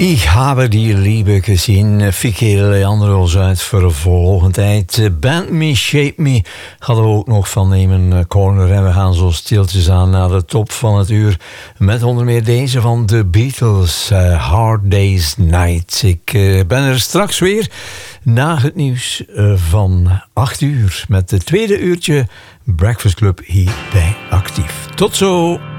Ich habe die Liebe gezien. Fieke Leandros uit voor de volgende tijd. Band Me, Shape Me hadden we ook nog van Nemen Corner. En we gaan zo stiltjes aan naar de top van het uur. Met onder meer deze van The Beatles. Hard Day's Night. Ik ben er straks weer na het nieuws van 8 uur. Met het tweede uurtje Breakfast Club hier bij Actief. Tot zo!